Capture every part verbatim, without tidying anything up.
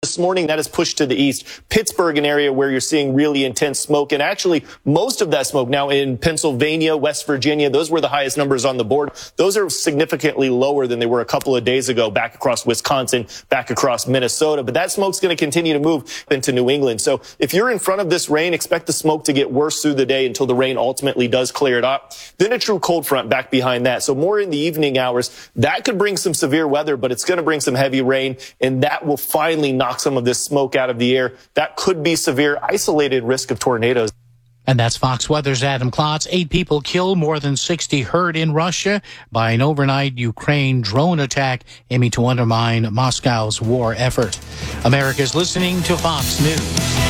this morning, that is pushed to the east. Pittsburgh, an area where you're seeing really intense smoke. And actually, most of that smoke now in Pennsylvania, West Virginia, those were the highest numbers on the board. Those are significantly lower than they were a couple of days ago, back across Wisconsin, back across Minnesota. But that smoke's going to continue to move into New England. So if you're in front of this rain, expect the smoke to get worse through the day until the rain ultimately does clear it up. Then a true cold front back behind that. So more in the evening hours. That could bring some severe weather, but it's going to bring some heavy rain, and that will finally knock some of this smoke out of the air. That could be severe, isolated risk of tornadoes. And that's Fox Weather's Adam Klotz. Eight people killed, more than sixty hurt in Russia by an overnight Ukraine drone attack aiming to undermine Moscow's war effort. America's listening to Fox News.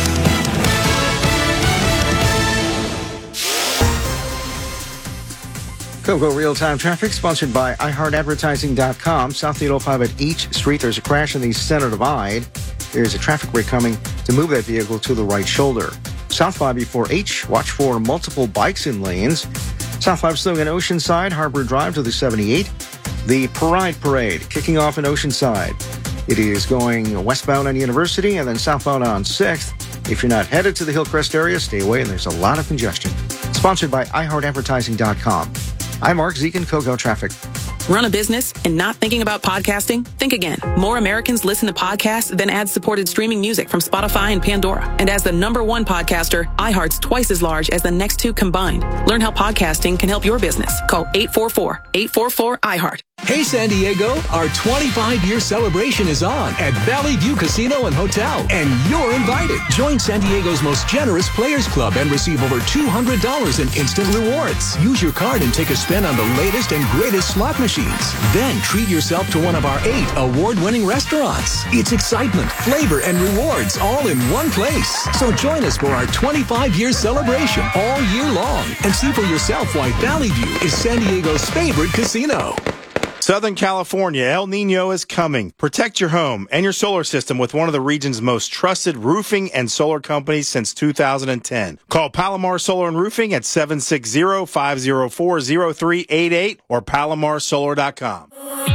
Go real-time traffic sponsored by i heart advertising dot com. South eight oh five at H Street. There's a crash in the center divide. There's a traffic brake coming to move that vehicle to the right shoulder. South five before H. Watch for multiple bikes in lanes. South five still in Oceanside, Harbor Drive to the seventy-eight. The Pride Parade kicking off in Oceanside. It is going westbound on University and then southbound on sixth. If you're not headed to the Hillcrest area, stay away, and there's a lot of congestion. Sponsored by i heart advertising dot com. I'm Mark Zekin, Coco Traffic. Run a business and not thinking about podcasting? Think again. More Americans listen to podcasts than ad-supported streaming music from Spotify and Pandora. And as the number one podcaster, iHeart's twice as large as the next two combined. Learn how podcasting can help your business. Call eight four four, eight four four, I heart. Hey, San Diego, our twenty-five year celebration is on at Valley View Casino and Hotel, and you're invited. Join San Diego's most generous Players Club and receive over two hundred dollars in instant rewards. Use your card and take a spin on the latest and greatest slot machines. Then treat yourself to one of our eight award-winning restaurants. It's excitement, flavor, and rewards all in one place. So join us for our twenty-five year celebration all year long and see for yourself why Valley View is San Diego's favorite casino. Southern California, El Nino is coming. Protect your home and your solar system with one of the region's most trusted roofing and solar companies since two thousand ten. Call Palomar Solar and Roofing at seven six zero, five zero four, zero three eight eight or palomar solar dot com.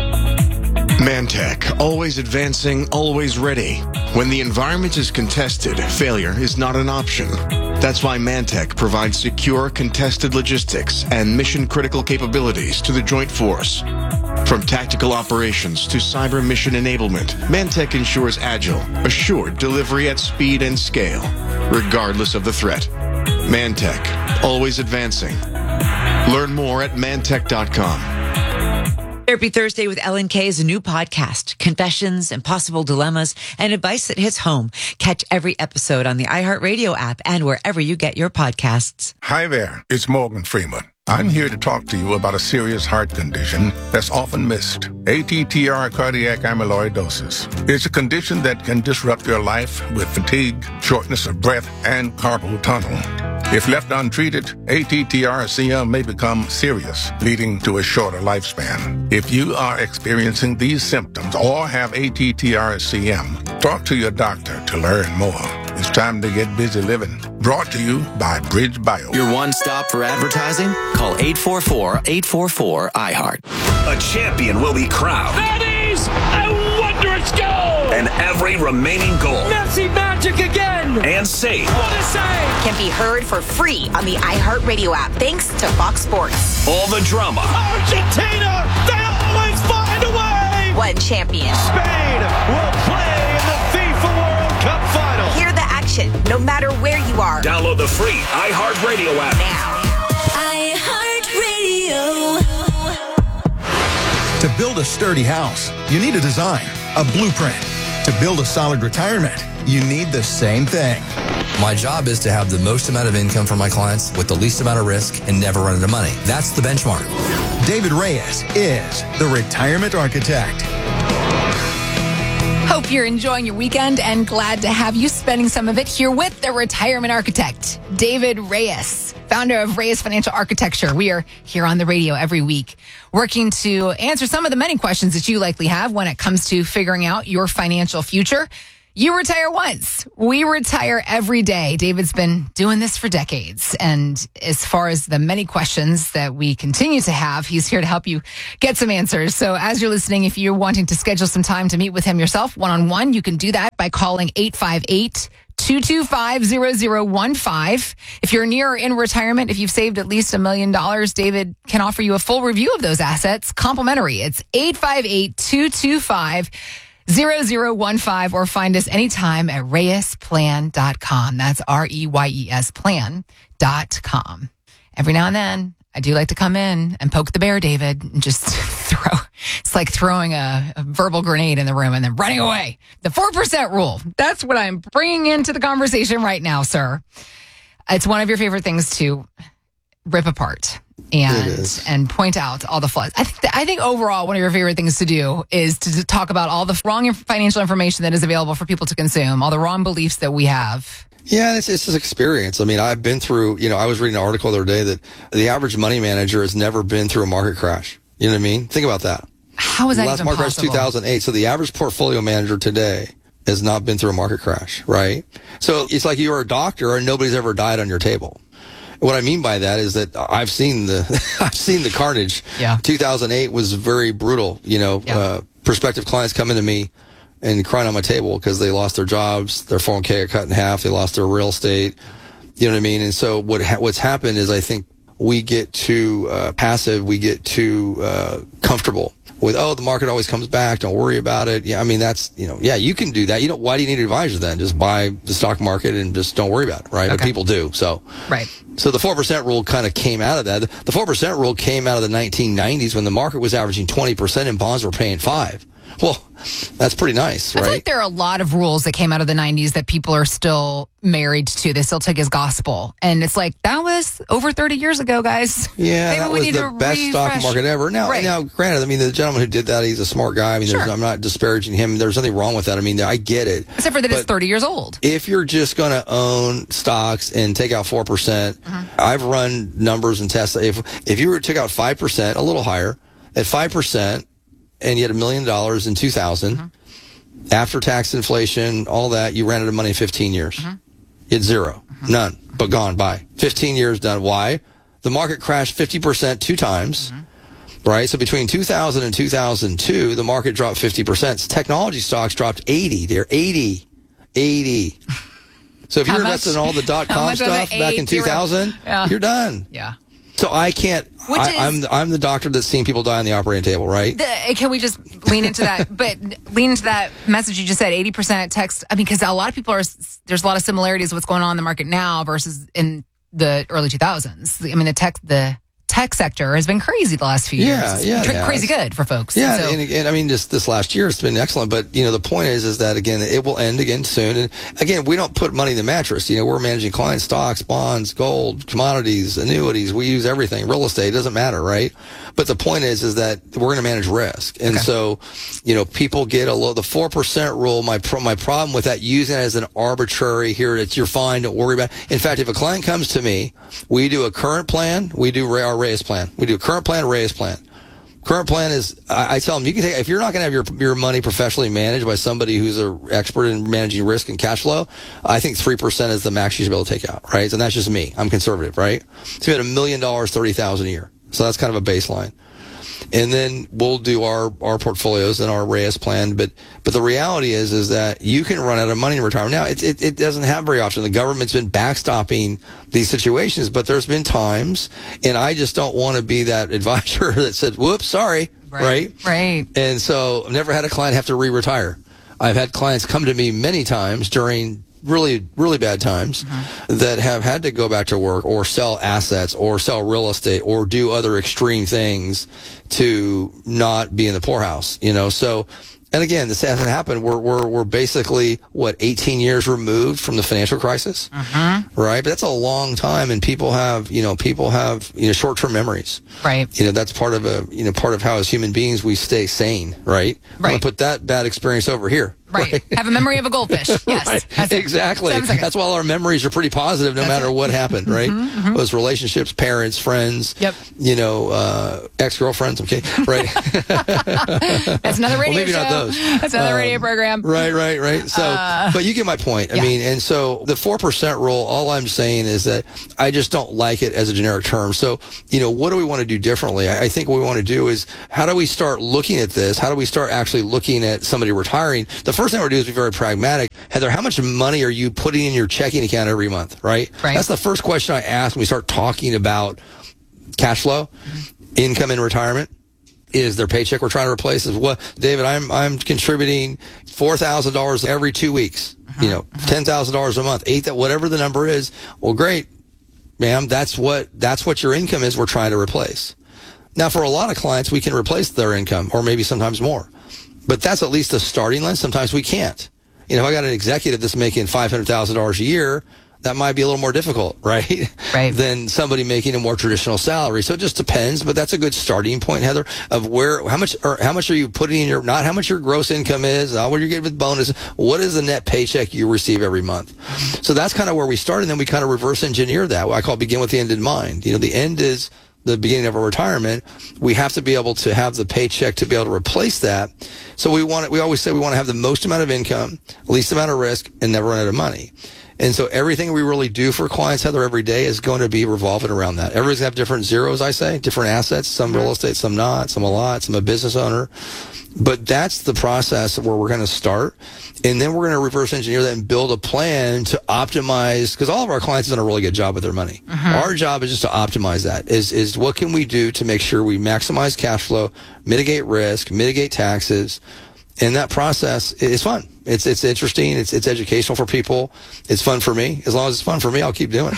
Mantech, always advancing, always ready. When the environment is contested, failure is not an option. That's why Mantech provides secure, contested logistics and mission-critical capabilities to the Joint Force. From tactical operations to cyber mission enablement, Mantech ensures agile, assured delivery at speed and scale, regardless of the threat. Mantech, always advancing. Learn more at mantech dot com. Therapy Thursday with Ellen Kay is a new podcast. Confessions, impossible dilemmas, and advice that hits home. Catch every episode on the iHeartRadio app and wherever you get your podcasts. Hi there, it's Morgan Freeman. I'm here to talk to you about a serious heart condition that's often missed. A T T R cardiac amyloidosis. It's a condition that can disrupt your life with fatigue, shortness of breath, and carpal tunnel. If left untreated, A T T R C M may become serious, leading to a shorter lifespan. If you are experiencing these symptoms or have A T T R C M, talk to your doctor to learn more. It's time to get busy living. Brought to you by Bridge Bio. Your one stop for advertising? Call eight four four, eight four four, I heart. A champion will be crowned. That is a wondrous goal! And every remaining goal. Messi magic again! And safe. What a save! Can be heard for free on the iHeartRadio app, thanks to Fox Sports. All the drama. Argentina! They always find a way! One champion. Spain will play in the FIFA World Cup final. Hear the action, no matter where you are. Download the free iHeartRadio app now. iHeartRadio. To build a sturdy house, you need a design, a blueprint. To build a solid retirement, you need the same thing. My job is to have the most amount of income for my clients with the least amount of risk and never run into money. That's the benchmark. David Reyes is the retirement architect. Hope you're enjoying your weekend and glad to have you spending some of it here with the retirement architect, David Reyes, founder of Reyes Financial Architecture. We are here on the radio every week working to answer some of the many questions that you likely have when it comes to figuring out your financial future. You retire once. We retire every day. David's been doing this for decades. And as far as the many questions that we continue to have, he's here to help you get some answers. So as you're listening, if you're wanting to schedule some time to meet with him yourself one-on-one, you can do that by calling eight five eight, two two five, zero zero one five. If you're near or in retirement, if you've saved at least a million dollars, David can offer you a full review of those assets, complimentary. It's eight five eight, two two five, zero zero one five, or find us anytime at reyes plan dot com. That's R E Y E S plan dot com. Every now and then, I do like to come in and poke the bear, David, and just throw, it's like throwing a, a verbal grenade in the room and then running away. The four percent rule. That's what I'm bringing into the conversation right now, sir. It's one of your favorite things to rip apart and and point out all the flaws. I think that, I think overall one of your favorite things to do is to, to talk about all the wrong financial information that is available for people to consume, all the wrong beliefs that we have. Yeah, it's it's just experience. I mean, I've been through, you know, I was reading an article the other day that the average money manager has never been through a market crash. You know what I mean? Think about that. How is that the last even market possible? crash two thousand eight. So the average portfolio manager today has not been through a market crash, right? So it's like you're a doctor and nobody's ever died on your table. What I mean by that is that I've seen the I've seen the carnage. Yeah. two thousand eight was very brutal. You know, Yeah. uh, prospective clients come into me and crying on my table because they lost their jobs, their four oh one k got cut in half, they lost their real estate. You know what I mean? And so what ha- what's happened is I think we get too uh, passive, we get too uh, comfortable with, oh, the market always comes back, don't worry about it. Yeah, I mean, that's, you know, yeah, you can do that. You know, why do you need an advisor then? Just buy the stock market and just don't worry about it, right? Okay. But people do, so. Right. So the four percent rule kind of came out of that. The four percent rule came out of the nineteen nineties when the market was averaging twenty percent and bonds were paying five. Well, that's pretty nice, I right? feel like there are a lot of rules that came out of the nineties that people are still married to. They still take as gospel. And it's like, that was over thirty years ago, guys. Yeah, Maybe that we was need the to best stock refresh. market ever. Now, Right. now, granted, I mean, the gentleman who did that, he's a smart guy. I mean, there's, Sure. I'm not disparaging him. There's nothing wrong with that. I mean, I get it. Except for that it's But thirty years old. if you're just going to own stocks and take out four percent, Uh-huh. I've run numbers and tests. If if you were to take out five percent, a little higher, at five percent, and you had a million dollars in two thousand, Uh-huh. after tax inflation, all that, you ran out of money in fifteen years. Uh-huh. You had zero. None. But gone by. fifteen years done. Why? The market crashed fifty percent two times. Right? So between two thousand and two thousand two, the market dropped fifty percent. Technology stocks dropped eighty. They're eighty. eighty. So if How you're much- invested in all the how dot-com much was stuff it? back in Eight, zero? two thousand, Yeah. you're done. Yeah. So I can't, Which I, is- I'm, I'm the doctor that's seen people die on the operating table, right? The, can we just lean into that? But lean into that message you just said, eighty percent text. I mean, because a lot of people are, there's a lot of similarities with what's going on in the market now versus in the early two thousands. I mean, the tech, the tech sector has been crazy the last few Yeah, years. yeah, Tr- it has. crazy good for folks. Yeah, So- and, and I mean, just this last year, it's been excellent. But you know, the point is, is that again, it will end again soon. And again, we don't put money in the mattress. You know, we're managing client stocks, bonds, gold, commodities, annuities. We use everything. Real estate, it doesn't matter, right? But the point is, is that we're going to manage risk. And Okay. so, you know, people get a little, the four percent rule. My pro, my problem with that, using it as an arbitrary here, it's you're fine, don't worry about it. In fact, if a client comes to me, we do a current plan, we do our raise plan. We do a current plan, raise plan. Current plan is, I, I tell them, you can take, if you're not going to have your your money professionally managed by somebody who's an expert in managing risk and cash flow, I think three percent is the max you should be able to take out, right? And that's just me. I'm conservative, right? So you had a million dollars, thirty thousand a year. So that's kind of a baseline. And then we'll do our, our portfolios and our R E I S plan. But, but the reality is, is that you can run out of money in retirement. Now, it, it, it doesn't happen very often. The government's been backstopping these situations, but there's been times, and I just don't want to be that advisor that said, whoops, sorry, right? Right. And so I've never had a client have to re-retire. I've had clients come to me many times during really, really bad times Mm-hmm. that have had to go back to work or sell assets or sell real estate or do other extreme things to not be in the poorhouse, you know? So, and again, this hasn't happened. We're, we're, we're basically, what, eighteen years removed from the financial crisis, Mm-hmm. right? But that's a long time, and people have, you know, people have, you know, short-term memories. Right. You know, that's part of a, you know, part of how as human beings we stay sane, right? I'm Right. gonna put that bad experience over here. Right. right. Have a memory of a goldfish. Yes. Right. That's Exactly. That's why all our memories are pretty positive no That's matter it. what happened, right? Mm-hmm, mm-hmm. Those relationships, parents, friends, yep. you know, uh, ex-girlfriends, okay, right? That's another radio well, maybe show. not those. That's another um, radio program. Right, right, right. So, uh, but you get my point. I yeah. mean, and so the four percent rule, all I'm saying is that I just don't like it as a generic term. So, you know, what do we want to do differently? I, I think what we want to do is, how do we start looking at this? How do we start actually looking at somebody retiring? The first thing we're going to do is be very pragmatic. Heather, how much money are you putting in your checking account every month, right? Right. That's the first question I ask when we start talking about cash flow, mm-hmm. income in retirement. Is their paycheck we're trying to replace? Is what, David, I'm I'm contributing four thousand dollars every two weeks, mm-hmm. you know, mm-hmm. ten thousand dollars a month, eight, whatever the number is. Well, great, ma'am. That's what, that's what your income is we're trying to replace. Now, for a lot of clients, we can replace their income or maybe sometimes more. But that's at least a starting line. Sometimes we can't. You know, if I got an executive that's making five hundred thousand dollars a year, that might be a little more difficult, right? Right. Than somebody making a more traditional salary. So it just depends, but that's a good starting point, Heather, of where, how much, or how much are you putting in your, not how much your gross income is, not what you're getting with bonus, what is the net paycheck you receive every month? So that's kind of where we start, and then we kind of reverse engineer that. I call it begin with the end in mind. You know, the end is the beginning of our retirement. We have to be able to have the paycheck to be able to replace that. So we want, we always say we want to have the most amount of income, least amount of risk, and never run out of money. And so everything we really do for clients, Heather, every day is going to be revolving around that. Everybody's going to have different zeros, I say, different assets, some real estate, some not, some a lot, some a business owner. But that's the process where we're going to start. And then we're going to reverse engineer that and build a plan to optimize, because all of our clients have done a really good job with their money. Mm-hmm. Our job is just to optimize that, is, is what can we do to make sure we maximize cash flow, mitigate risk, mitigate taxes. And that process is fun. It's it's interesting. It's it's educational for people. It's fun for me. As long as it's fun for me, I'll keep doing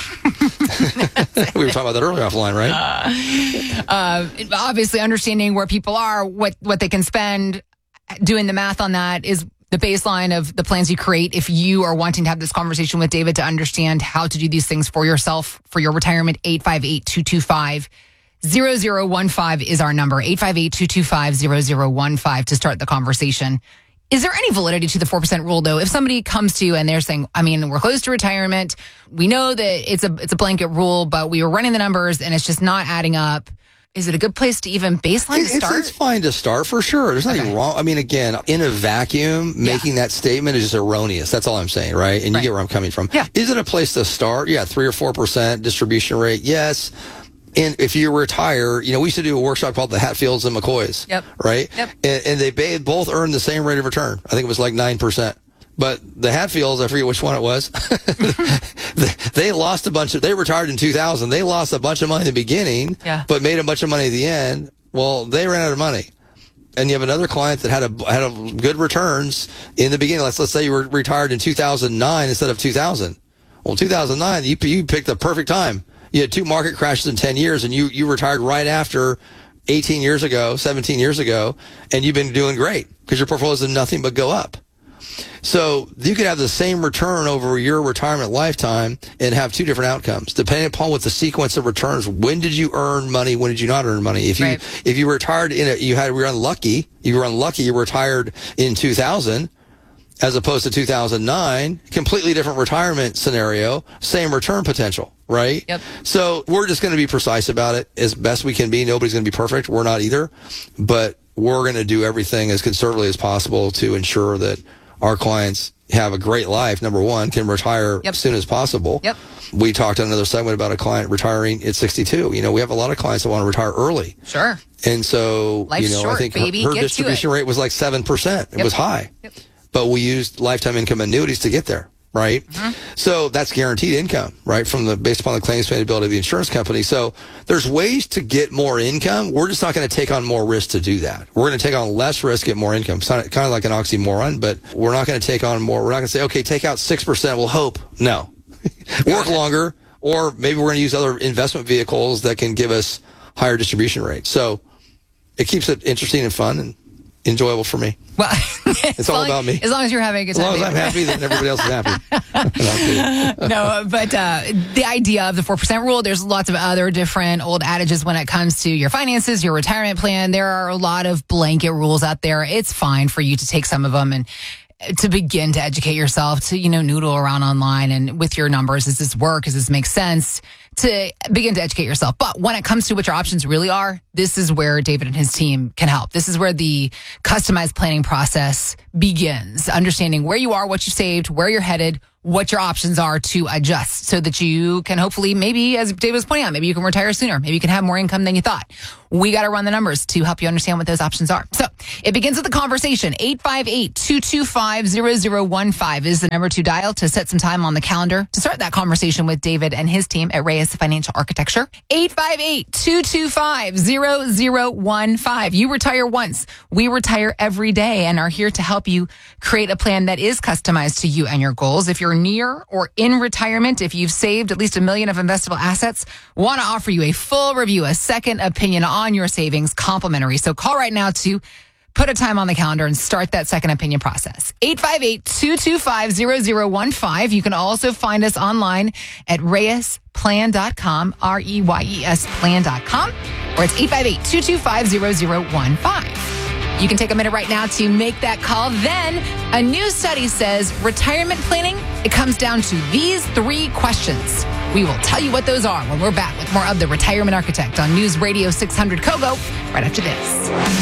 it. We were talking about that earlier offline, right? Uh, uh, obviously, understanding where people are, what what they can spend, doing the math on that is the baseline of the plans you create. If you are wanting to have this conversation with David to understand how to do these things for yourself, for your retirement, eight five eight, two two five, zero zero one five is our number, eight five eight, two two five, zero zero one five to start the conversation. Is there any validity to the four percent rule, though? If somebody comes to you and they're saying, I mean, we're close to retirement, we know that it's a it's a blanket rule, but we were running the numbers and it's just not adding up. Is it a good place to even baseline it's, to start? It's fine to start, for sure. There's nothing okay. wrong. I mean, again, in a vacuum, making yeah. that statement is just erroneous. That's all I'm saying, right? And you right. get where I'm coming from. Yeah. Is it a place to start? Yeah, three or four percent distribution rate, yes. And if you retire, you know, we used to do a workshop called the Hatfields and McCoys, yep. right? Yep. And, and they both earned the same rate of return. I think it was like nine percent. But the Hatfields, I forget which one it was, they lost a bunch of, they retired in two thousand. They lost a bunch of money in the beginning, yeah. but made a bunch of money at the end. Well, they ran out of money. And you have another client that had a, had a good returns in the beginning. Let's, let's say you were retired in two thousand nine instead of two thousand. Well, two thousand nine, you, you picked the perfect time. You had two market crashes in ten years, and you, you retired right after eighteen years ago, seventeen years ago, and you've been doing great because your portfolio's done nothing but go up. So you could have the same return over your retirement lifetime and have two different outcomes, depending upon what the sequence of returns. When did you earn money? When did you not earn money? If you right. if you retired in a, you had you were unlucky, you were unlucky, you retired in two thousand. As opposed to two thousand nine, completely different retirement scenario, same return potential, right? Yep. So we're just going to be precise about it as best we can be. Nobody's going to be perfect. We're not either. But we're going to do everything as conservatively as possible to ensure that our clients have a great life, number one, can retire yep. as soon as possible. Yep. We talked on another segment about a client retiring at sixty-two. You know, we have a lot of clients that want to retire early. Sure. And so, Life's you know, short, I think baby. her, her Get distribution rate was like seven percent. It yep. was high. Yep. But we used lifetime income annuities to get there, right? Mm-hmm. So that's guaranteed income, right? From the, based upon the claims paying ability of the insurance company. So there's ways to get more income. We're just not going to take on more risk to do that. We're going to take on less risk, get more income. It's kind of, kind of like an oxymoron, but we're not going to take on more. We're not going to say, okay, take out six percent. We'll hope. No. Work longer, or maybe we're going to use other investment vehicles that can give us higher distribution rates. So it keeps it interesting and fun and enjoyable for me. Well, it's all long, about me. As long as you're having a good time. As long as I'm happy, then everybody else is happy. No, but uh, the idea of the four percent rule, there's lots of other different old adages when it comes to your finances, your retirement plan. There are a lot of blanket rules out there. It's fine for you to take some of them and to begin to educate yourself, to, you know, noodle around online and with your numbers. Does this work? Does this make sense? To begin to educate yourself. But when it comes to what your options really are, this is where David and his team can help. This is where the customized planning process begins. Understanding where you are, what you saved, where you're headed, what your options are to adjust so that you can hopefully, maybe, as David was pointing out, maybe you can retire sooner. Maybe you can have more income than you thought. We got to run the numbers to help you understand what those options are. So it begins with the conversation. eight five eight, two two five, zero zero one five is the number to dial to set some time on the calendar to start that conversation with David and his team at Reyes Financial Architecture. eight five eight, two two five, zero zero one five. You retire once. We retire every day and are here to help you create a plan that is customized to you and your goals. If you're near or in retirement, if you've saved at least a million of investable assets, want to offer you a full review, a second opinion on your savings, complimentary. So call right now to put a time on the calendar and start that second opinion process. eight five eight, two two five, zero zero one five. You can also find us online at reyes plan dot com, R E Y E S plan dot com, or it's eight five eight, two two five, zero zero one five. You can take a minute right now to make that call. Then a new study says retirement planning, it comes down to these three questions. We will tell you what those are when we're back with more of The Retirement Architect on News Radio six hundred Kogo right after this.